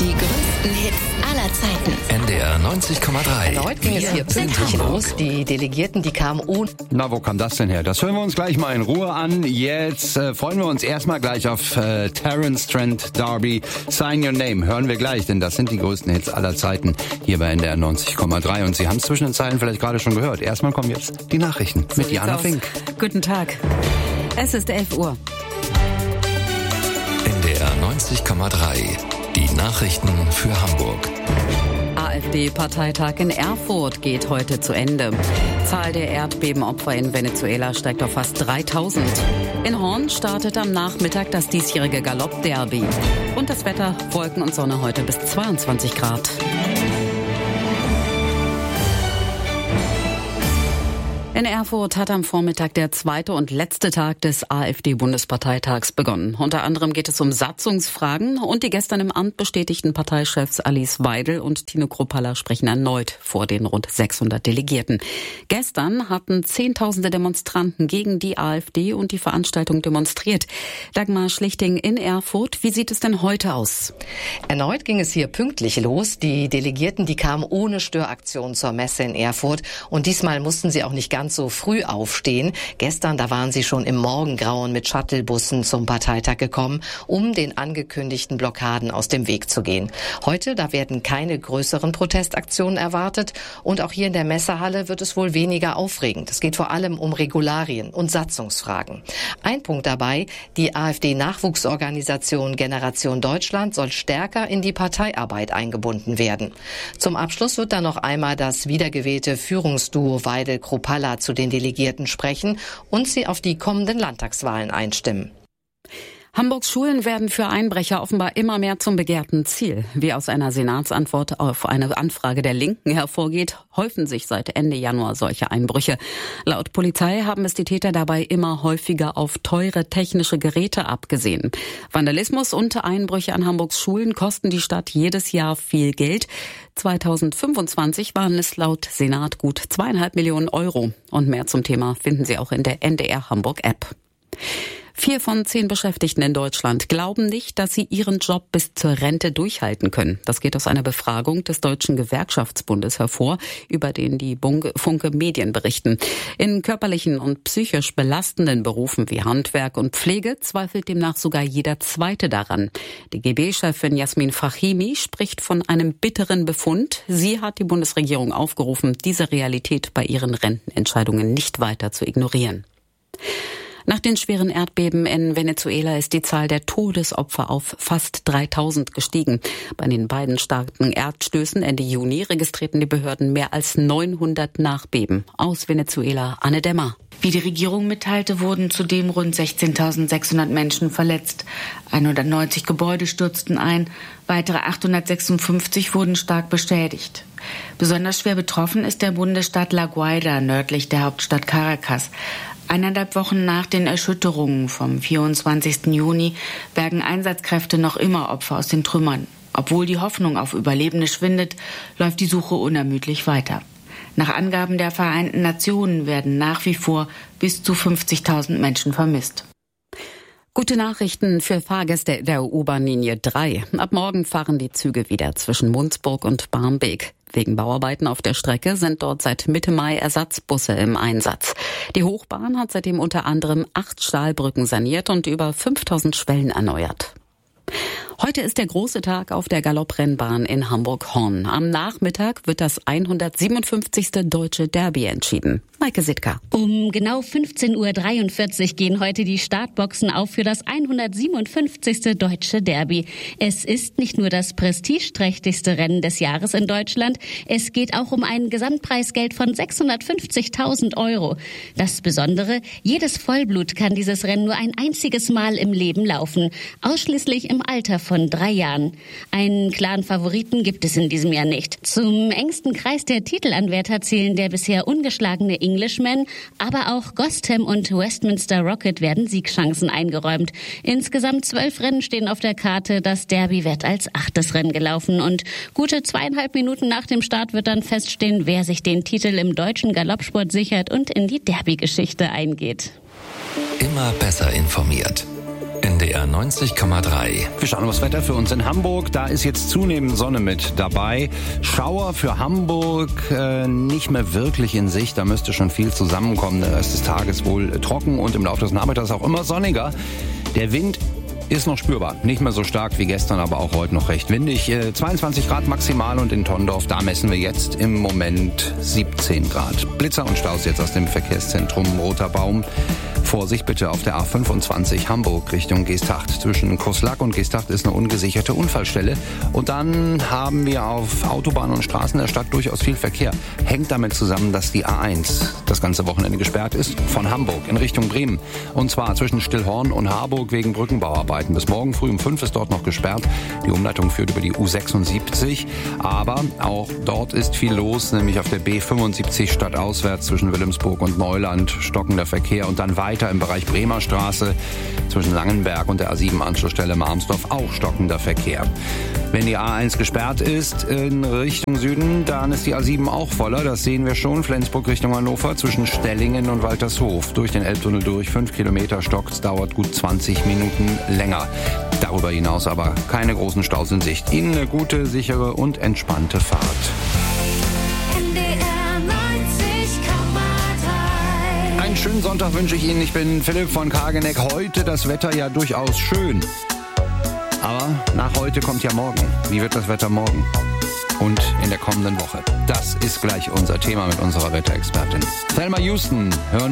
Die größten Hits aller Zeiten. NDR 90,3. Heute ging es hier pünktlich los. Die Delegierten, die kamen ohne... Na, wo kam das denn her? Das hören wir uns gleich mal in Ruhe an. Jetzt freuen wir uns erstmal gleich auf Terence Trent D'Arby. Sign Your Name. Hören wir gleich, denn das sind die größten Hits aller Zeiten hier bei NDR 90,3. Und Sie haben es zwischen den Zeilen vielleicht gerade schon gehört. Erstmal kommen jetzt die Nachrichten mit Jana Fink. Guten Tag. Es ist 11 Uhr. NDR 90,3. Die Nachrichten für Hamburg. AfD-Parteitag in Erfurt geht heute zu Ende. Zahl der Erdbebenopfer in Venezuela steigt auf fast 3000. In Horn startet am Nachmittag das diesjährige Galopp-Derby. Und das Wetter, Wolken und Sonne heute bis 22 Grad. In Erfurt hat am Vormittag der zweite und letzte Tag des AfD-Bundesparteitags begonnen. Unter anderem geht es um Satzungsfragen und die gestern im Amt bestätigten Parteichefs Alice Weidel und Tino Kruppalla sprechen erneut vor den rund 600 Delegierten. Gestern hatten Zehntausende Demonstranten gegen die AfD und die Veranstaltung demonstriert. Dagmar Schlichting in Erfurt, wie sieht es denn heute aus? Erneut ging es hier pünktlich los. Die Delegierten, die kamen ohne Störaktion zur Messe in Erfurt. Und diesmal mussten sie auch nicht ganz so früh aufstehen. Gestern, da waren sie schon im Morgengrauen mit Shuttlebussen zum Parteitag gekommen, um den angekündigten Blockaden aus dem Weg zu gehen. Heute, da werden keine größeren Protestaktionen erwartet und auch hier in der Messehalle wird es wohl weniger aufregend. Es geht vor allem um Regularien und Satzungsfragen. Ein Punkt dabei, die AfD-Nachwuchsorganisation Generation Deutschland soll stärker in die Parteiarbeit eingebunden werden. Zum Abschluss wird dann noch einmal das wiedergewählte Führungsduo Weidel-Kruppalla zu den Delegierten sprechen und sie auf die kommenden Landtagswahlen einstimmen. Hamburgs Schulen werden für Einbrecher offenbar immer mehr zum begehrten Ziel. Wie aus einer Senatsantwort auf eine Anfrage der Linken hervorgeht, häufen sich seit Ende Januar solche Einbrüche. Laut Polizei haben es die Täter dabei immer häufiger auf teure technische Geräte abgesehen. Vandalismus und Einbrüche an Hamburgs Schulen kosten die Stadt jedes Jahr viel Geld. 2025 waren es laut Senat gut 2,5 Millionen Euro. Und mehr zum Thema finden Sie auch in der NDR Hamburg App. 4 von 10 Beschäftigten in Deutschland glauben nicht, dass sie ihren Job bis zur Rente durchhalten können. Das geht aus einer Befragung des Deutschen Gewerkschaftsbundes hervor, über den die Funke Medien berichten. In körperlichen und psychisch belastenden Berufen wie Handwerk und Pflege zweifelt demnach sogar jeder Zweite daran. Die DGB-Chefin Jasmin Fahimi spricht von einem bitteren Befund. Sie hat die Bundesregierung aufgerufen, diese Realität bei ihren Rentenentscheidungen nicht weiter zu ignorieren. Nach den schweren Erdbeben in Venezuela ist die Zahl der Todesopfer auf fast 3000 gestiegen. Bei den beiden starken Erdstößen Ende Juni registrierten die Behörden mehr als 900 Nachbeben. Aus Venezuela, Anne Demmer. Wie die Regierung mitteilte, wurden zudem rund 16.600 Menschen verletzt. 190 Gebäude stürzten ein, weitere 856 wurden stark beschädigt. Besonders schwer betroffen ist der Bundesstaat La Guaira, nördlich der Hauptstadt Caracas. 1,5 Wochen nach den Erschütterungen vom 24. Juni bergen Einsatzkräfte noch immer Opfer aus den Trümmern. Obwohl die Hoffnung auf Überlebende schwindet, läuft die Suche unermüdlich weiter. Nach Angaben der Vereinten Nationen werden nach wie vor bis zu 50.000 Menschen vermisst. Gute Nachrichten für Fahrgäste der U-Bahn-Linie 3. Ab morgen fahren die Züge wieder zwischen Mundsburg und Barmbek. Wegen Bauarbeiten auf der Strecke sind dort seit Mitte Mai Ersatzbusse im Einsatz. Die Hochbahn hat seitdem unter anderem 8 Stahlbrücken saniert und über 5000 Schwellen erneuert. Heute ist der große Tag auf der Galopprennbahn in Hamburg-Horn. Am Nachmittag wird das 157. Deutsche Derby entschieden. Maike Sitka. Um genau 15:43 Uhr gehen heute die Startboxen auf für das 157. Deutsche Derby. Es ist nicht nur das prestigeträchtigste Rennen des Jahres in Deutschland, es geht auch um ein Gesamtpreisgeld von 650.000 Euro. Das Besondere, jedes Vollblut kann dieses Rennen nur ein einziges Mal im Leben laufen, ausschließlich im Alter von 3 Jahren. Einen klaren Favoriten gibt es in diesem Jahr nicht. Zum engsten Kreis der Titelanwärter zählen der bisher ungeschlagene Englishman, aber auch Gostham und Westminster Rocket werden Siegchancen eingeräumt. Insgesamt 12 Rennen stehen auf der Karte. Das Derby wird als 8. Rennen gelaufen und gute 2,5 Minuten nach dem Start wird dann feststehen, wer sich den Titel im deutschen Galoppsport sichert und in die Derby-Geschichte eingeht. Immer besser informiert. NDR 90,3. Wir schauen aufs Wetter für uns in Hamburg. Da ist jetzt zunehmend Sonne mit dabei. Schauer für Hamburg nicht mehr wirklich in Sicht. Da müsste schon viel zusammenkommen. Der Rest des Tages wohl trocken und im Laufe des Nachmittags auch immer sonniger. Der Wind ist noch spürbar. Nicht mehr so stark wie gestern, aber auch heute noch recht windig. 22 Grad maximal und in Tondorf, da messen wir jetzt im Moment 17 Grad. Blitzer und Staus jetzt aus dem Verkehrszentrum Roter Baum. Vorsicht bitte auf der A25 Hamburg Richtung Geesthacht. Zwischen Coslach und Geesthacht ist eine ungesicherte Unfallstelle. Und dann haben wir auf Autobahnen und Straßen der Stadt durchaus viel Verkehr. Hängt damit zusammen, dass die A1 das ganze Wochenende gesperrt ist von Hamburg in Richtung Bremen. Und zwar zwischen Stillhorn und Harburg wegen Brückenbauarbeiten. Bis morgen früh um 5 ist dort noch gesperrt. Die Umleitung führt über die U76. Aber auch dort ist viel los, nämlich auf der B75 stadtauswärts zwischen Wilhelmsburg und Neuland. Stockender Verkehr und dann weiter im Bereich Bremer Straße zwischen Langenberg und der A7-Anschlussstelle Marmsdorf auch stockender Verkehr. Wenn die A1 gesperrt ist in Richtung Süden, dann ist die A7 auch voller. Das sehen wir schon. Flensburg Richtung Hannover zwischen Stellingen und Waltershof. Durch den Elbtunnel durch 5 Kilometer stockt's, dauert gut 20 Minuten länger. Darüber hinaus aber keine großen Staus in Sicht. Ihnen eine gute, sichere und entspannte Fahrt. Einen schönen Sonntag wünsche ich Ihnen. Ich bin Philipp von Kageneck. Heute das Wetter ja durchaus schön. Aber nach heute kommt ja morgen. Wie wird das Wetter morgen? Und in der kommenden Woche? Das ist gleich unser Thema mit unserer Wetterexpertin. Thelma Houston hören